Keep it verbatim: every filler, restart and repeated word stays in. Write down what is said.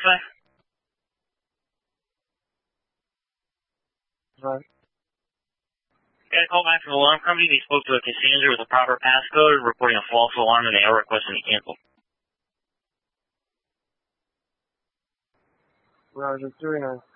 say? Right. Got a call back from the alarm company. They spoke to a Cassandra with a proper passcode, reporting a false alarm, and they are requesting to cancel. Roger, three nine.